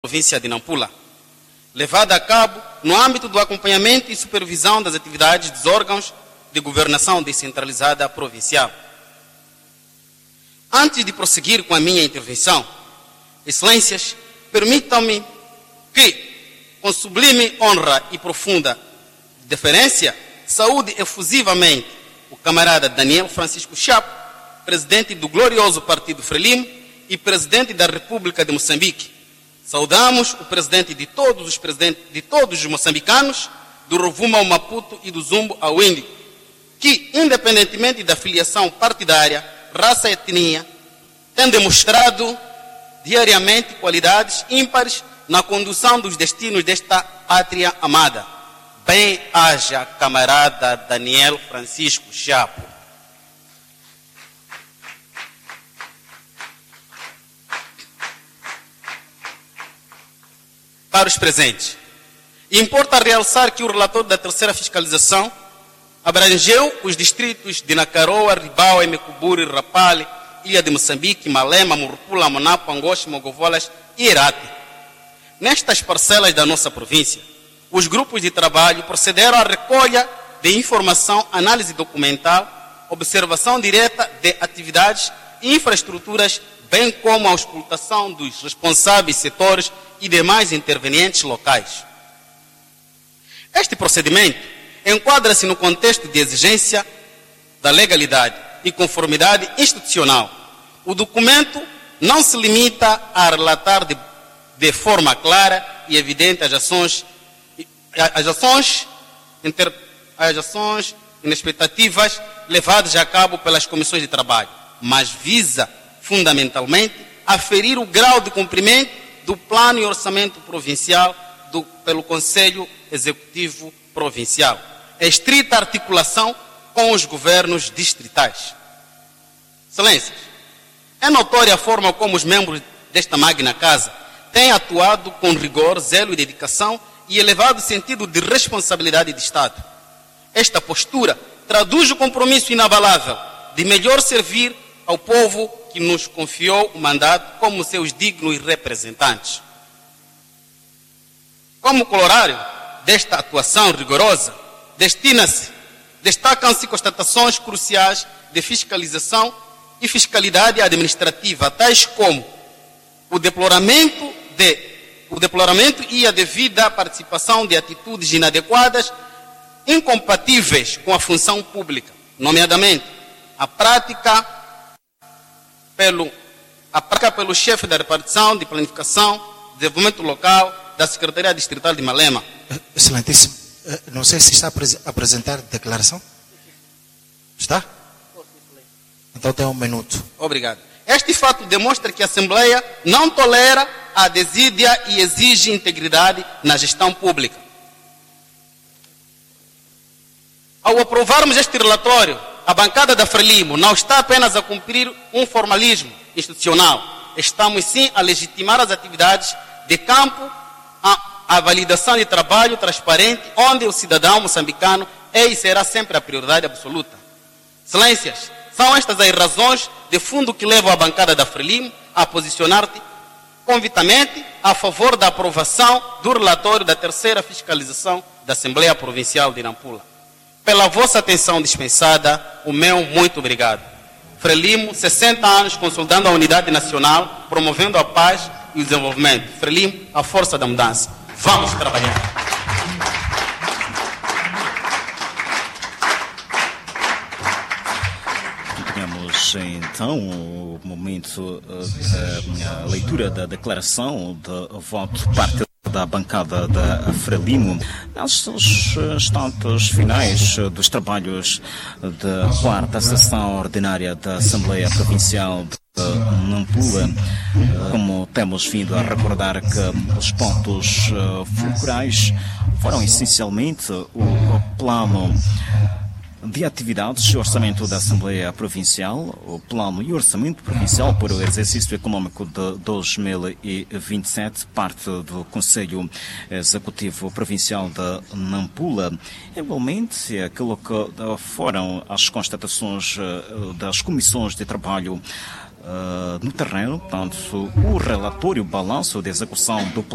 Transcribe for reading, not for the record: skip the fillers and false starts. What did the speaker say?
província de Nampula, levada a cabo no âmbito do acompanhamento e supervisão das atividades dos órgãos de governação descentralizada provincial. Antes de prosseguir com a minha intervenção, Excelências, permitam-me que, com sublime honra e profunda deferência, saúde efusivamente o camarada Daniel Francisco Chapo, presidente do glorioso Partido Frelimo e presidente da República de Moçambique. Saudamos o presidente de todos os moçambicanos, do Rovuma ao Maputo e do Zumbo ao Índico, que, independentemente da filiação partidária, raça e etnia, têm demonstrado diariamente qualidades ímpares na condução dos destinos desta pátria amada. Bem haja, camarada Daniel Francisco Chapo. Para os presentes, importa realçar que o relatório da terceira fiscalização abrangeu os distritos de Nacaroa, Ribau, Emecuburi, Rapale, Ilha de Moçambique, Malema, Murupula, Monapo, Angoche, Mogovolas e Irate. Nestas parcelas da nossa província, os grupos de trabalho procederam à recolha de informação, análise documental, observação direta de atividades e infraestruturas, bem como a auscultação dos responsáveis setores e demais intervenientes locais. Este procedimento enquadra-se no contexto de exigência da legalidade e conformidade institucional. O documento não se limita a relatar de forma clara e evidente as ações inexpectativas levadas a cabo pelas comissões de trabalho, mas visa, fundamentalmente, aferir o grau de cumprimento do plano e orçamento provincial pelo Conselho Executivo Provincial, em estrita articulação com os governos distritais. Excelências, é notória a forma como os membros desta magna casa têm atuado com rigor, zelo e dedicação e elevado sentido de responsabilidade de Estado. Esta postura traduz o compromisso inabalável de melhor servir ao povo que nos confiou o mandato como seus dignos representantes. Como corolário desta atuação rigorosa, destacam-se constatações cruciais de fiscalização e fiscalidade administrativa, tais como o deploramento e a devida participação de atitudes inadequadas, incompatíveis com a função pública, nomeadamente a prática pelo chefe da repartição de planificação, desenvolvimento local da Secretaria Distrital de Malema. Excelentíssimo, não sei se está a apresentar declaração. Está? Então tem 1 minuto. Obrigado. Este fato demonstra que a Assembleia não tolera a desídia e exige integridade na gestão pública. Ao aprovarmos este relatório, a bancada da Frelimo não está apenas a cumprir um formalismo institucional. Estamos sim a legitimar as atividades de campo, a validação de trabalho transparente, onde o cidadão moçambicano é e será sempre a prioridade absoluta. Excelências, são estas as razões de fundo que levam a bancada da Frelimo a posicionar-te convitamente a favor da aprovação do relatório da terceira fiscalização da Assembleia Provincial de Nampula. Pela vossa atenção dispensada, o meu muito obrigado. Frelimo, 60 anos consolidando a unidade nacional, promovendo a paz e o desenvolvimento. Frelimo, a força da mudança. Vamos trabalhar. Então, o momento da leitura da declaração de voto por parte da bancada da Frelimo. Nestes instantes finais dos trabalhos da 4ª sessão ordinária da Assembleia Provincial de Nampula, como temos vindo a recordar que os pontos fulcrais foram essencialmente o plano de atividades e orçamento da Assembleia Provincial, o plano e orçamento provincial para o exercício econômico de 2027, parte do Conselho Executivo Provincial de Nampula. Igualmente, aquilo que foram as constatações das comissões de trabalho no terreno, portanto, o relatório, o balanço de execução do plano